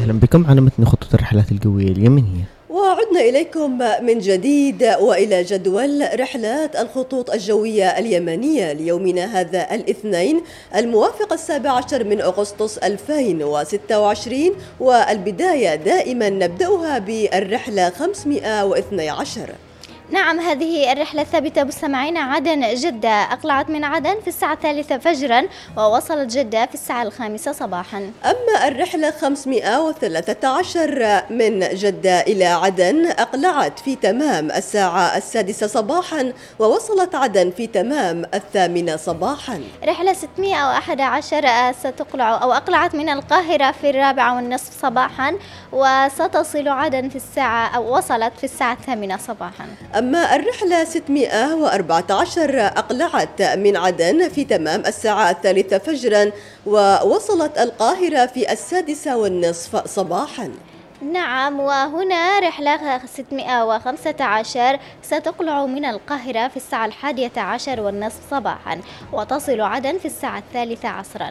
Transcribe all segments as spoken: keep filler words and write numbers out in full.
وسهلا بكم على متن خطوط الرحلات الجوية اليمنية. وعدنا إليكم من جديد وإلى جدول رحلات الخطوط الجوية اليمنية ليومنا هذا الاثنين الموافق السابع عشر من أغسطس ألفين وستة وعشرين، والبداية دائما نبدأها بالرحلة خمسمائة واثني عشر. نعم، هذه الرحلة الثابتة مستمعينا. عدن جدة أقلعت من عدن في الساعة الثالثة فجرا ووصلت جدة في الساعة الخامسة صباحا. أما الرحلة خمسمائة وثلاثة عشر من جدة إلى عدن أقلعت في تمام الساعة السادسة صباحا ووصلت عدن في تمام الثامنة صباحا. رحلة ستمائة وأحد عشر ستقلع أو أقلعت من القاهرة في الرابعة والنصف صباحا وستصل عدن في الساعة أو وصلت في الساعة الثامنة صباحا. أما الرحلة ستمائة وأربعة عشر أقلعت من عدن في تمام الساعة الثالثة فجرا ووصلت القاهرة في السادسة والنصف صباحا. نعم، وهنا رحلة ستمائة وخمسة عشر ستقلع من القاهرة في الساعة الحادية عشر والنصف صباحا وتصل عدن في الساعة الثالثة عصرا.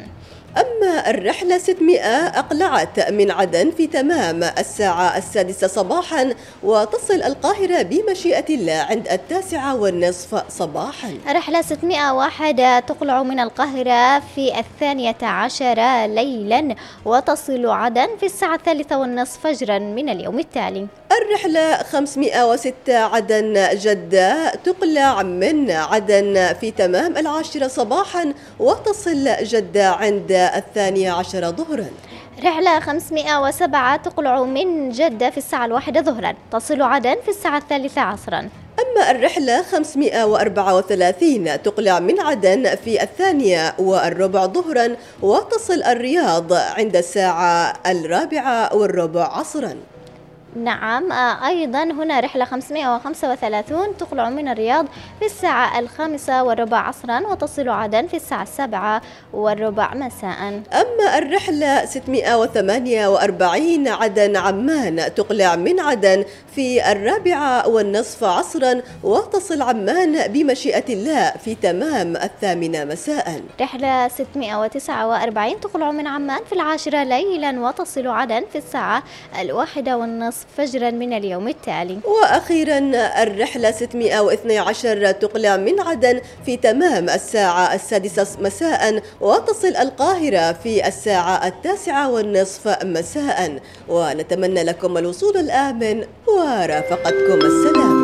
أما الرحلة ستمائة أقلعت من عدن في تمام الساعة السادسة صباحا وتصل القاهرة بمشيئة الله عند التاسعة والنصف صباحا. رحلة ستمائة وواحد تقلع من القاهرة في الثانية عشر ليلا وتصل عدن في الساعة الثالثة والنصف فجرا من اليوم التالي. الرحلة خمسمائة وستة عدن جدة تقلع من عدن في تمام العاشرة صباحا وتصل جدة عند الثانية عشر ظهرا. رحلة خمسمائة وسبعة تقلع من جدة في الساعة الواحدة ظهرا تصل عدن في الساعة الثالثة عصرا. أما الرحلة خمسمائة وأربعة وثلاثين تقلع من عدن في الثانية والربع ظهرا وتصل الرياض عند الساعة الرابعة والربع عصرا. نعم، أيضا هنا رحلة خمسمائة وخمسة وثلاثين تقلع من الرياض في الساعة الخامسة والربع عصرا وتصل عدن في الساعة السابعة والربع مساء. أما الرحلة ستمائة وثمانية وأربعين عدن عمان تقلع من عدن في الرابعة والنصف عصرا وتصل عمان بمشيئة الله في تمام الثامنة مساء. رحلة ستمائة وتسعة وأربعين تقلع من عمان في العاشرة ليلا وتصل عدن في الساعة الواحدة والنصف فجرا من اليوم التالي. وأخيرا الرحلة ستمائة واثني عشر تقلع من عدن في تمام الساعة السادسة مساء وتصل القاهرة في الساعة التاسعة والنصف مساء. ونتمنى لكم الوصول الآمن ورافقتكم السلام.